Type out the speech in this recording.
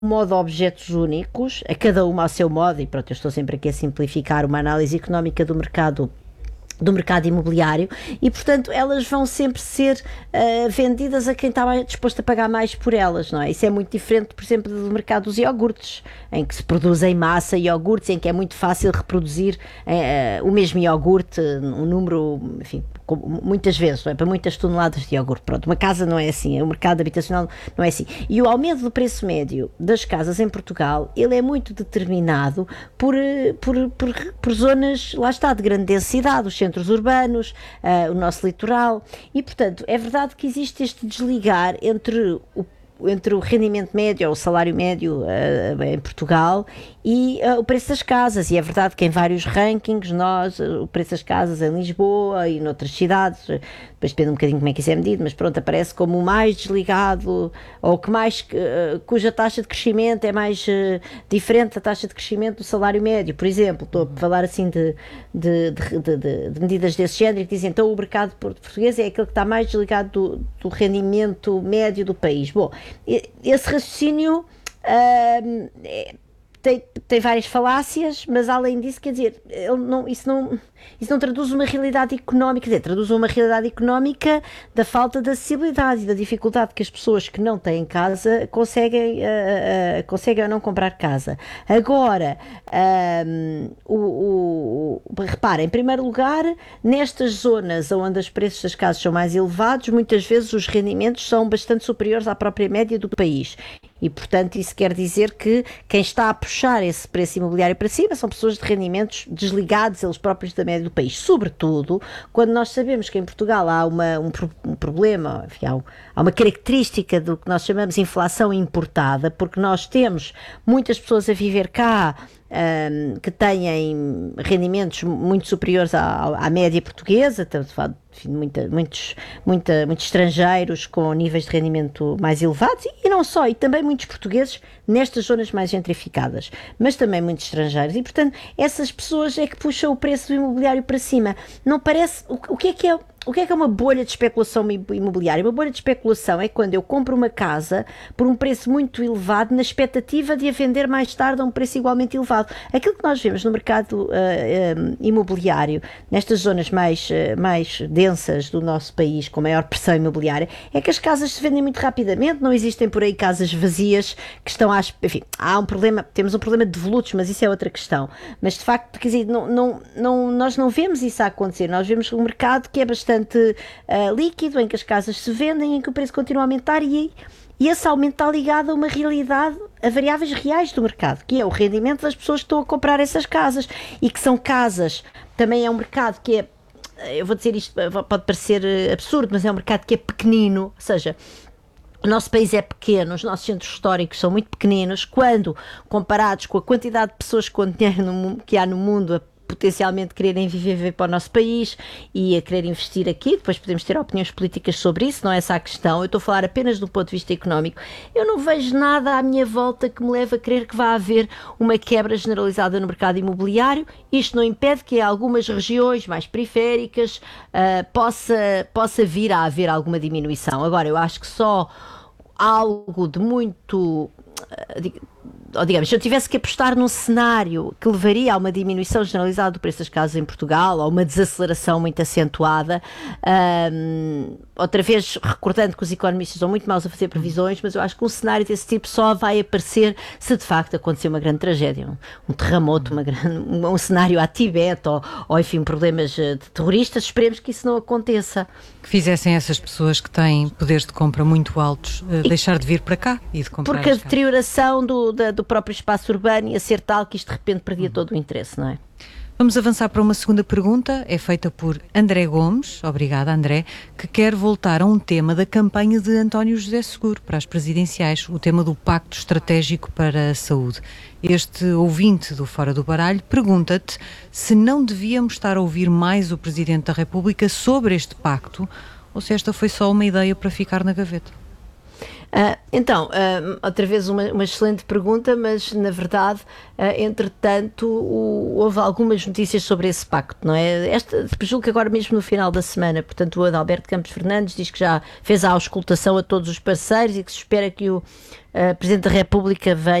modo de objetos únicos, a cada uma ao seu modo, e pronto, eu estou sempre aqui a simplificar uma análise económica do mercado imobiliário e, portanto, elas vão sempre ser vendidas a quem está disposto a pagar mais por elas, não é? Isso é muito diferente, por exemplo, do mercado dos iogurtes, em que se produz em massa iogurtes, em que é muito fácil reproduzir o mesmo iogurte, um número, enfim, muitas vezes, não é? Para muitas toneladas de iogurte. Pronto, uma casa não é assim, o mercado habitacional não é assim. E o aumento do preço médio das casas em Portugal, ele é muito determinado por zonas, lá está, de grande densidade, os centros urbanos, o nosso litoral, e portanto é verdade que existe este desligar entre o rendimento médio ou o salário médio em Portugal e o preço das casas, e é verdade que em vários rankings o preço das casas em Lisboa e noutras cidades, depois depende um bocadinho como é que isso é medido, mas pronto, aparece como o mais desligado, ou que mais, cuja taxa de crescimento é mais diferente da taxa de crescimento do salário médio, por exemplo. Estou a falar assim de medidas desse género, que dizem então o mercado português é aquele que está mais desligado do rendimento médio do país. Bom, esse raciocínio tem várias falácias, mas além disso, quer dizer, isso não traduz uma realidade económica, quer dizer, traduz uma realidade económica da falta de acessibilidade e da dificuldade que as pessoas que não têm casa conseguem ou não comprar casa. Agora, repara, em primeiro lugar, nestas zonas onde os preços das casas são mais elevados, muitas vezes os rendimentos são bastante superiores à própria média do país. E, portanto, isso quer dizer que quem está a puxar esse preço imobiliário para cima são pessoas de rendimentos desligados, eles próprios, da média do país. Sobretudo, quando nós sabemos que em Portugal há um problema, enfim, há uma característica do que nós chamamos de inflação importada, porque nós temos muitas pessoas a viver cá, que têm rendimentos muito superiores à média portuguesa, estamos a falar de muitos estrangeiros com níveis de rendimento mais elevados, e não só, e também muitos portugueses nestas zonas mais gentrificadas, mas também muitos estrangeiros, e portanto essas pessoas é que puxam o preço do imobiliário para cima. Não parece, o que é uma bolha de especulação imobiliária? Uma bolha de especulação é quando eu compro uma casa por um preço muito elevado na expectativa de a vender mais tarde a um preço igualmente elevado. Aquilo que nós vemos no mercado imobiliário, nestas zonas mais densas do nosso país, com maior pressão imobiliária, é que as casas se vendem muito rapidamente, não existem por aí casas vazias que estão enfim, temos um problema de devolutos, mas isso é outra questão. Mas de facto, quer dizer, nós não vemos isso a acontecer, nós vemos um mercado que é bastante líquido, em que as casas se vendem, em que o preço continua a aumentar, e esse aumento está ligado a uma realidade, a variáveis reais do mercado, que é o rendimento das pessoas que estão a comprar essas casas, e que são casas, também é um mercado que é, eu vou dizer isto, pode parecer absurdo, mas é um mercado que é pequenino, ou seja, o nosso país é pequeno, os nossos centros históricos são muito pequeninos, quando comparados com a quantidade de pessoas com dinheiro que há no mundo a potencialmente quererem viver para o nosso país e a querer investir aqui. Depois podemos ter opiniões políticas sobre isso, não é essa a questão. Eu estou a falar apenas do ponto de vista económico. Eu não vejo nada à minha volta que me leve a crer que vai haver uma quebra generalizada no mercado imobiliário. Isto não impede que em algumas regiões mais periféricas possa vir a haver alguma diminuição. Agora, eu acho que só algo de muito... ou digamos, se eu tivesse que apostar num cenário que levaria a uma diminuição generalizada do preço das casas em Portugal, ou uma desaceleração muito acentuada, outra vez recordando que os economistas são muito maus a fazer previsões, mas eu acho que um cenário desse tipo só vai aparecer se de facto acontecer uma grande tragédia, um terremoto, um cenário à Tibete, ou enfim, problemas terroristas. Esperemos que isso não aconteça. Que fizessem essas pessoas que têm poderes de compra muito altos deixar de vir para cá e de comprar. Porque a deterioração do próprio espaço urbano ia ser tal que isto de repente perdia todo o interesse, não é? Vamos avançar para uma segunda pergunta, é feita por André Gomes, obrigada André, que quer voltar a um tema da campanha de António José Seguro para as presidenciais, o tema do Pacto Estratégico para a Saúde. Este ouvinte do Fora do Baralho pergunta-te se não devíamos estar a ouvir mais o Presidente da República sobre este pacto, ou se esta foi só uma ideia para ficar na gaveta. Outra vez uma excelente pergunta, mas na verdade, entretanto, houve algumas notícias sobre esse pacto, não é? Julgo que agora mesmo no final da semana, portanto, o Adalberto Campos Fernandes diz que já fez a auscultação a todos os parceiros e que se espera que Presidente da República